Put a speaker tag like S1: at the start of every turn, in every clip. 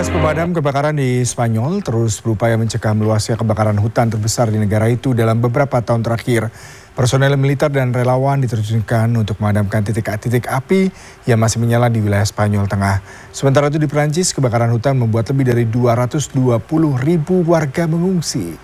S1: Petugas pemadam kebakaran di Spanyol terus berupaya mencegah meluasnya kebakaran hutan terbesar di negara itu dalam beberapa tahun terakhir. Personel militer dan relawan diterjunkan untuk memadamkan titik-titik api yang masih menyala di wilayah Spanyol Tengah. Sementara itu di Perancis, kebakaran hutan membuat lebih dari 220.000 warga mengungsi.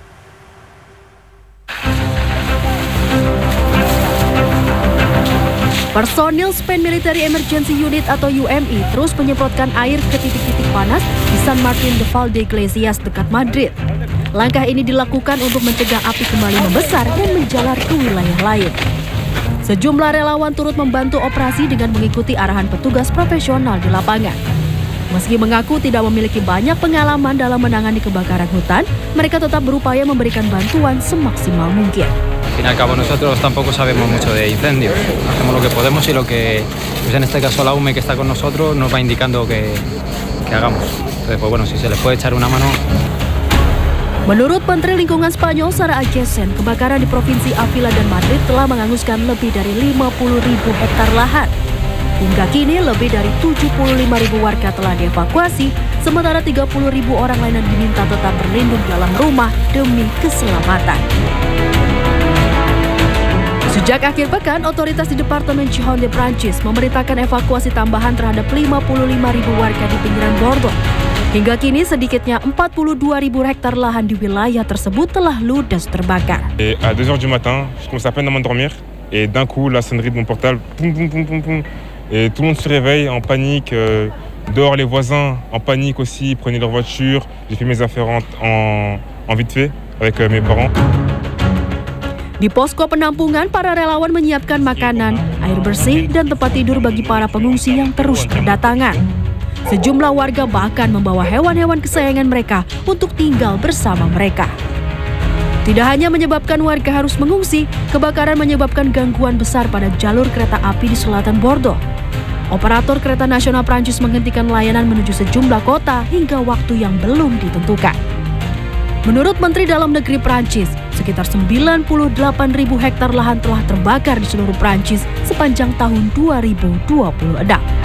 S2: Personil Spain Military Emergency Unit atau UMI terus menyemprotkan air ke titik-titik panas di San Martin de Valdeiglesias dekat Madrid. Langkah ini dilakukan untuk mencegah api kembali membesar dan menjalar ke wilayah lain. Sejumlah relawan turut membantu operasi dengan mengikuti arahan petugas profesional di lapangan. Meski mengaku tidak memiliki banyak pengalaman dalam menangani kebakaran hutan, mereka tetap berupaya memberikan bantuan semaksimal mungkin.
S3: Al fin y al cabo nosotros tampoco sabemos mucho de incendios. Hacemos lo que podemos y lo que, pues en este caso la UME que está con nosotros nos va indicando que hagamos. Entonces, pues bueno, si se les puede echar una mano.
S2: Menurut Menteri Lingkungan Spanyol Sara Agesen, kebakaran di Provinsi Avila dan Madrid telah menghanguskan lebih dari 50.000 hektar lahan. Hingga kini lebih dari 75.000 warga telah dievakuasi, sementara 30.000 orang lainnya diminta tetap berlindung dalam rumah demi keselamatan. Sejak akhir pekan, otoritas di Departemen Gironde de Prancis memerintahkan evakuasi tambahan terhadap 55.000 warga di pinggiran Bordeaux. Hingga kini sedikitnya 42.000 hektar lahan di wilayah tersebut telah ludes terbakar.
S4: À 2h du matin, je commence à peine à m'endormir et d'un coup la sonnerie de mon portable, poum poum poum poum poum, et tout le monde se réveille en panique. Dehors les voisins en panique aussi, prenaient leur voiture. J'ai fait mes affaires en vite fait avec mes parents.
S2: Di posko penampungan, para relawan menyiapkan makanan, air bersih, dan tempat tidur bagi para pengungsi yang terus berdatangan. Sejumlah warga bahkan membawa hewan-hewan kesayangan mereka untuk tinggal bersama mereka. Tidak hanya menyebabkan warga harus mengungsi, kebakaran menyebabkan gangguan besar pada jalur kereta api di selatan Bordeaux. Operator kereta nasional Prancis menghentikan layanan menuju sejumlah kota hingga waktu yang belum ditentukan. Menurut Menteri Dalam Negeri Prancis, sekitar 98.000 hektar lahan telah terbakar di seluruh Prancis sepanjang tahun 2026.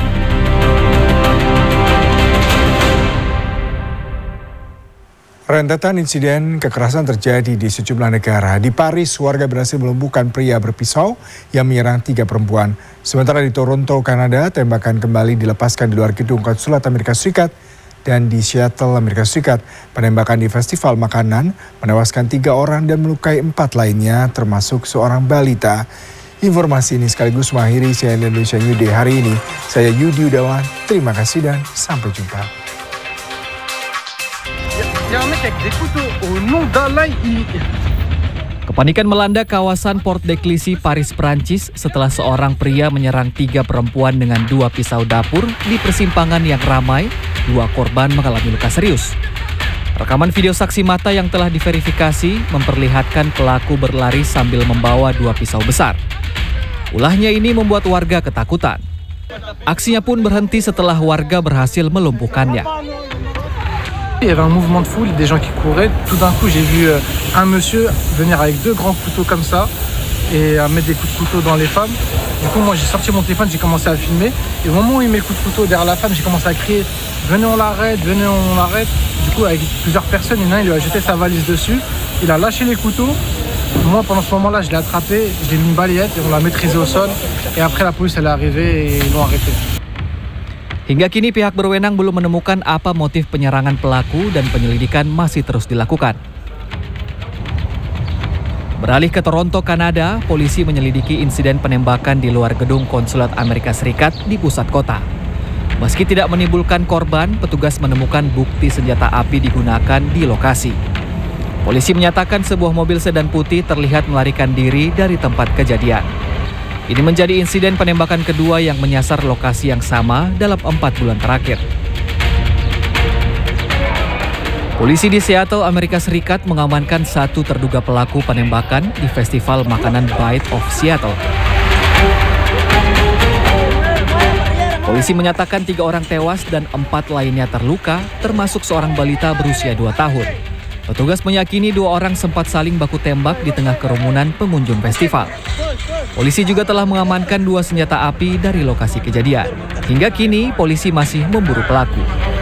S1: Rentetan insiden kekerasan terjadi di sejumlah negara. Di Paris, warga berhasil melumpuhkan pria berpisau yang menyerang 3 perempuan. Sementara di Toronto, Kanada, tembakan kembali dilepaskan di luar gedung konsulat Amerika Serikat. Dan di Seattle, Amerika Serikat, penembakan di festival makanan menewaskan 3 orang dan melukai 4 lainnya, termasuk seorang balita. Informasi ini sekaligus mengakhiri CNN Indonesia New Day hari ini. Saya Yudi Udawan, terima kasih dan sampai jumpa.
S5: Kepanikan melanda kawasan Port d'Eclisy, Paris, Perancis setelah seorang pria menyerang 3 perempuan dengan 2 pisau dapur di persimpangan yang ramai. 2 korban mengalami luka serius. Rekaman video saksi mata yang telah diverifikasi memperlihatkan pelaku berlari sambil membawa 2 pisau besar. Ulahnya ini membuat warga ketakutan. Aksinya pun berhenti setelah warga berhasil melumpuhkannya.
S6: Il y avait un mouvement de foule, des gens qui couraient. Tout d'un coup, j'ai vu un monsieur venir avec 2 grands couteaux comme ça et mettre des coups de couteau dans les femmes. Du coup, moi, j'ai sorti mon téléphone, j'ai commencé à filmer. Et au moment où il met le coup de couteau derrière la femme, j'ai commencé à crier « Venez, on l'arrête, venez, on l'arrête ». Du coup, avec plusieurs personnes, il y en a un, il lui a jeté sa valise dessus. Il a lâché les couteaux. Moi, pendant ce moment-là, je l'ai attrapé, je l'ai mis une balayette et on l'a maîtrisé au sol. Et après, la police, elle est arrivée et ils l'ont arrêté.
S5: Hingga kini pihak berwenang belum menemukan apa motif penyerangan pelaku dan penyelidikan masih terus dilakukan. Beralih ke Toronto, Kanada, polisi menyelidiki insiden penembakan di luar gedung konsulat Amerika Serikat di pusat kota. Meski tidak menimbulkan korban, petugas menemukan bukti senjata api digunakan di lokasi. Polisi menyatakan sebuah mobil sedan putih terlihat melarikan diri dari tempat kejadian. Ini menjadi insiden penembakan kedua yang menyasar lokasi yang sama dalam 4 bulan terakhir. Polisi di Seattle, Amerika Serikat mengamankan 1 terduga pelaku penembakan di festival makanan Bite of Seattle. Polisi menyatakan 3 orang tewas dan 4 lainnya terluka, termasuk seorang balita berusia 2 tahun. Petugas meyakini 2 orang sempat saling baku tembak di tengah kerumunan pengunjung festival. Polisi juga telah mengamankan 2 senjata api dari lokasi kejadian. Hingga kini, polisi masih memburu pelaku.